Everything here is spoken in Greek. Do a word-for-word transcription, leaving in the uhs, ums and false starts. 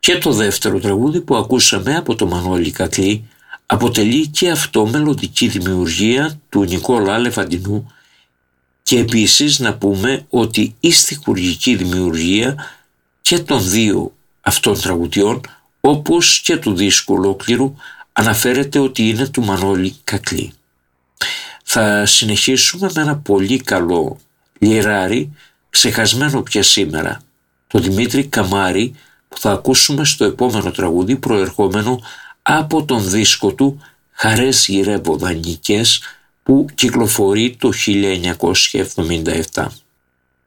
Και το δεύτερο τραγούδι που ακούσαμε από το Μανώλη Κακλή αποτελεί και αυτό μελωδική δημιουργία του Νικόλα Λεφαντινού, και επίσης να πούμε ότι η στιχουργική δημιουργία και των δύο αυτών τραγουδιών, όπως και του δίσκου ολόκληρου, αναφέρεται ότι είναι του Μανώλη Κακλή. Θα συνεχίσουμε με ένα πολύ καλό λιράρι, ξεχασμένο πια σήμερα, το Δημήτρη Καμάρη, που θα ακούσουμε στο επόμενο τραγούδι, προερχόμενο από τον δίσκο του «Χαρές γυρεύω δανεικές», που κυκλοφορεί το χίλια εννιακόσια εβδομήντα επτά.